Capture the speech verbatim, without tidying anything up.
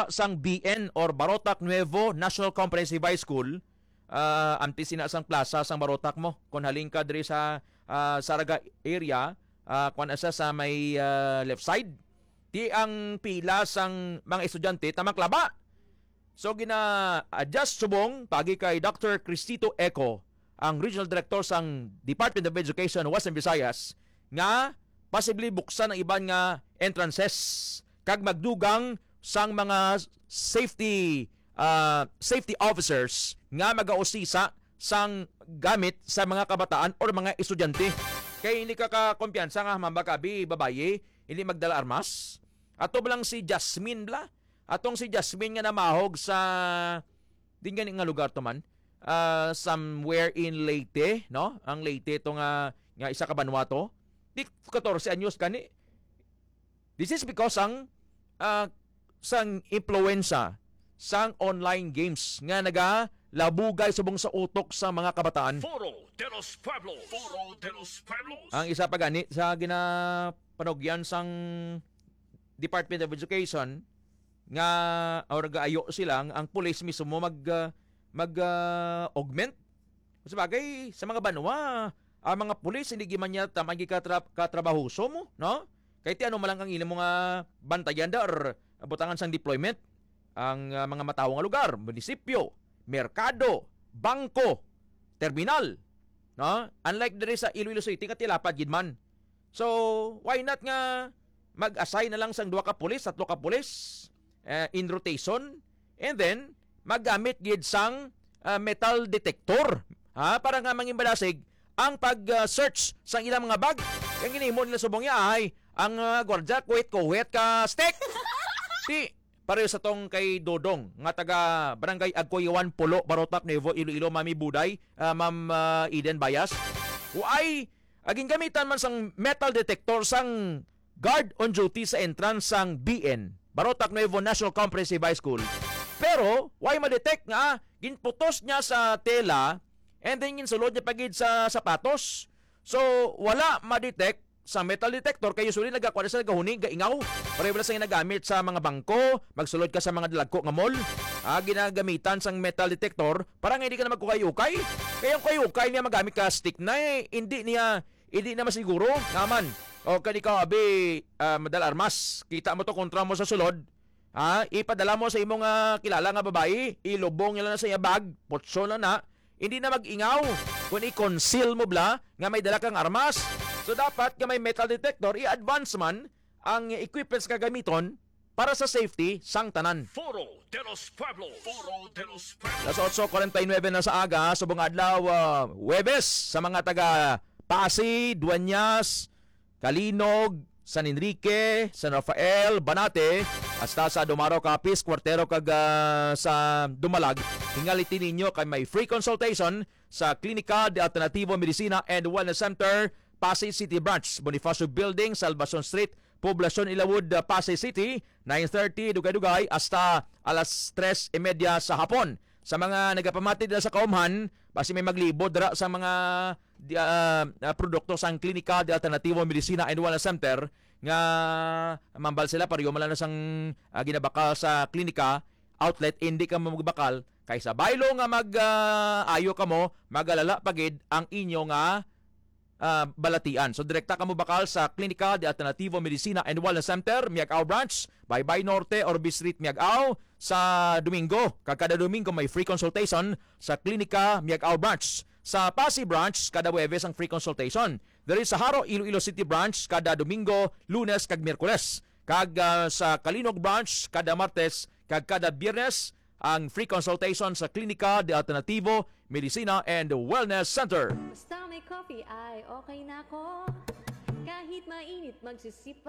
ginawa sang B N or Barotac Nuevo National Comprehensive High School. Uh, anti sinasang plaza sang Barotac mo. Kung haling ka diri sa uh, Saraga area, uh, kung asa sa may uh, left side, di ang pila sang mga estudyante tamang klaba. So gina-adjust subong pagi kay Doctor Cristito Eco, ang Regional Director sang Department of Education Western Visayas, nga possibly buksan ang iban nga entrances kag magdugang sang mga safety uh, safety officers nga magausisa sang gamit sa mga kabataan or mga estudyante. Kay hindi ka ka-kumpiyansa nga mambakabi babaye, hindi magdala armas. Ato lang si Jasmine bla. Atong si Jasmine nga namahog sa din gani nga lugar to man. Uh, somewhere in Leyte, no? Ang Leyte to nga nga isa ka Vanuatu. Di fourteen anyos kani. This is because ang uh, sang impluwensa sang online games nga naga labugay subong sa utok sa mga kabataan. Foro de los Pueblos. Foro de los Pueblos. Ang isa pa gani sa ginapanugyan sang Department of Education nga or gaayo silang ang police mismo mag uh, mag uh, augment. Sa bagay sa mga banwa, ang mga pulis hindi giman niya tamang gikatra katrabahoso mo, no? Kay ti ano malang ang imo nga bantayan da or butangan sang deployment ang uh, mga matawo nga lugar, munisipyo, merkado, bangko, terminal, no? Unlike diri sa Iloilo City nga tilapad gid man. So, why not nga mag-assign na lang sang duha ka pulis, tatlo ka pulis uh, in rotation, and then maggamit gid sang uh, metal detector, ha, para nga mangimbalasig ang pag-search uh, sang ilang mga bag. Yang ginimo nila subong ya ay ang uh, gwardiya kuwet kuwet ka stick. Ti pareho sa tong kay Dodong nga taga Barangay Agkoyawan Pulo, Barotac Nuevo, Iloilo, Mami Buday, uh, Ma'am uh, Eden Bayas. Uay aging gamitan man sang metal detector sang guard on duty sa entrance sang B N, Barotac Nuevo National Comprehensive High School. Pero, why ma-detect nga, ginputos niya sa tela and then ginsulod niya pagid sa sapatos. So, wala ma-detect sa metal detector kayo suli nagakuha sa nagahuni, gaingaw. Pareho na sa nagamit sa mga bangko, magsulod ka sa mga dalagko nga mall. Ah, ginagamitan sang metal detector para nga hindi ka na magkukay-ukay. Kaya yung kayukay niya magamit ka stick na eh, hindi niya, hindi na masiguro. Naman, o kani ka, abi, uh, madal armas, kita mo to kontra mo sa sulod. Ha, ipadala mo sa imong uh, kilala nga babae, ilubong nila na sa iya bag, potso na na, hindi na mag-ingaw. Kung i-conceal mo bla, nga may dala kang armas. So dapat nga may metal detector, i-advance man ang equipments nga gamiton para sa safety sang tanan. Foro de los Pueblos. Foro de los Pueblos. Las eight forty-nine na sa aga, subong adlaw, uh, Huwebes, sa mga taga Pasig, Dueñas, Kalinog, San Enrique, San Rafael, Banate, hasta sa Dumaro Capiz, Cuartero kag uh, sa Dumalag. Hingaliti ninyo kay may free consultation sa Klinika de Alternativo Medicina and Wellness Center, Pasay City Branch, Bonifacio Building, Salvacion Street, Poblacion Ilawod, uh, Pasay City, nine thirty dugay-dugay hasta alas tres thirty sa hapon. Sa mga nagapamati dira sa Kaumhan, basi may maglibod dira sa mga uh, uh, produkto sang Klinika de Alternativo Medicina and Wellness Center nga mambal sila pareho man na sang uh, ginabakal sa klinika outlet, hindi ka magbakal kaysa baylo nga mag uh, ayo ka mo magalala pagid ang inyo nga uh, balatian. So direkta ka mo bakal sa Klinika de Alternativo Medicina and Wellness Center, Miagao Branch, Baybay Norte, Orbi Street, Miagao. Sa Domingo, kada Domingo may free consultation sa Klinika Miagao Branch. Sa Pasig Branch, kada Huwebes ang free consultation. There is sa Haro, Iloilo City Branch, kada Domingo, Lunes, kag Miyerkules. Kag uh, sa Kalinog Branch, kada Martes, kag kada Biyernes, ang free consultation sa Klinika de Alternativo Medicina and Wellness Center. Basta may coffee ay okay na ako. Kahit mainit magsisipa.